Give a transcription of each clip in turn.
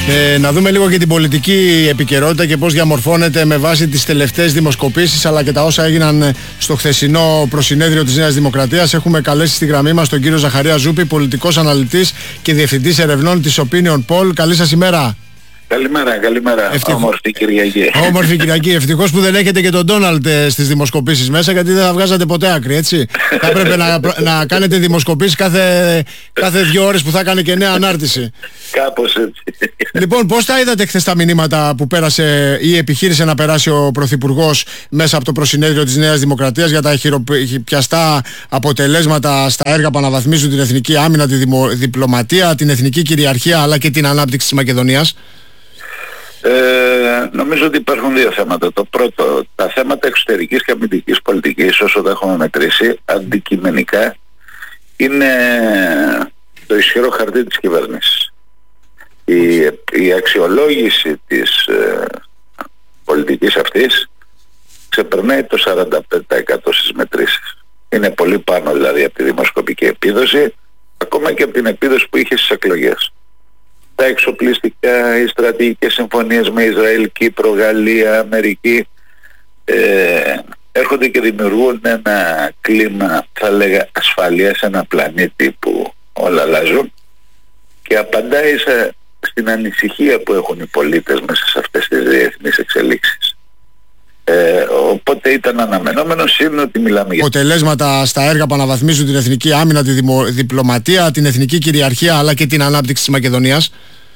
Να δούμε λίγο και την πολιτική επικαιρότητα και πώς διαμορφώνεται με βάση τις τελευταίες δημοσκοπήσεις αλλά και τα όσα έγιναν στο χθεσινό προσυνέδριο της Νέας Δημοκρατίας. Έχουμε καλέσει στη γραμμή μας τον κύριο Ζαχαρία Ζούπη, πολιτικός αναλυτής και διευθυντής ερευνών της Opinion Poll. Καλή σας ημέρα. Καλημέρα. Όμορφη Κυριακή. Όμορφη Κυριακή. Ευτυχώς που δεν έχετε και τον Ντόναλντ στις δημοσκοπήσεις μέσα, γιατί δεν θα βγάζατε ποτέ άκρη, έτσι. Θα έπρεπε να κάνετε δημοσκοπήσεις κάθε 2 ώρες που θα έκανε και νέα ανάρτηση. Κάπως έτσι. Λοιπόν, πώς τα είδατε χθες τα μηνύματα που πέρασε ή επιχείρησε να περάσει ο Πρωθυπουργός μέσα από το προσυνέδριο της Νέας Δημοκρατίας για τα χειροπιαστά αποτελέσματα στα έργα που αναβαθμίζουν την εθνική άμυνα, τη διπλωματία, την εθνική κυριαρχία αλλά και την ανάπτυξη της Μακεδονίας? Νομίζω ότι υπάρχουν 2 θέματα. Το πρώτο, τα θέματα εξωτερικής και αμυντικής πολιτικής, όσο τα έχουμε μετρήσει αντικειμενικά, είναι το ισχυρό χαρτί της κυβέρνησης. Η αξιολόγηση της πολιτικής αυτής ξεπερνάει το 45% στις μετρήσεις. Είναι πολύ πάνω δηλαδή από τη δημοσκοπική επίδοση, ακόμα και από την επίδοση που είχε στις εκλογές. Τα εξοπλιστικά, οι στρατηγικές συμφωνίες με Ισραήλ, Κύπρο, Γαλλία, Αμερική έρχονται και δημιουργούν ένα κλίμα, θα λέγα, ασφαλείας σε ένα πλανήτη που όλα αλλάζουν, και απαντάει στην ανησυχία που έχουν οι πολίτες μέσα σε αυτές τις διεθνείς εξελίξεις. Οπότε ήταν αναμενόμενο είναι ότι μιλάμε για αποτελέσματα στα έργα που αναβαθμίζουν την εθνική άμυνα, τη διπλωματία, την εθνική κυριαρχία αλλά και την ανάπτυξη της Μακεδονίας.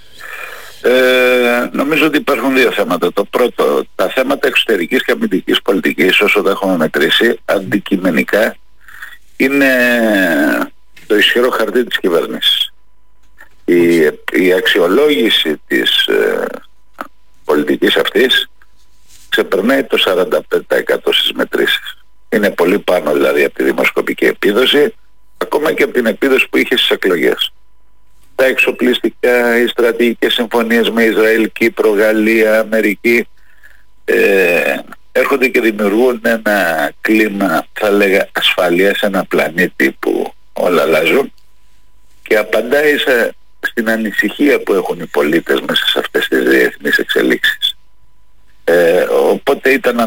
Νομίζω ότι υπάρχουν 2 θέματα. Το πρώτο, τα θέματα εξωτερικής και αμυντικής πολιτικής, όσο τα έχουμε μετρήσει αντικειμενικά, είναι το ισχυρό χαρτί της κυβέρνησης. Η αξιολόγηση της πολιτικής αυτής ξεπερνάει το 45% στις μετρήσεις. Είναι πολύ πάνω δηλαδή από τη δημοσκοπική επίδοση, ακόμα και από την επίδοση που είχε στις εκλογές. Τα εξοπλιστικά, οι στρατηγικές συμφωνίες με Ισραήλ, Κύπρο, Γαλλία, Αμερική έρχονται και δημιουργούν ένα κλίμα, θα λέγα, ασφαλείας σε ένα πλανήτη που όλα αλλάζουν, και απαντάει στην ανησυχία που έχουν οι πολίτες μέσα σε αυτές τις διεθνείς εξελίξεις. Οπότε ήταν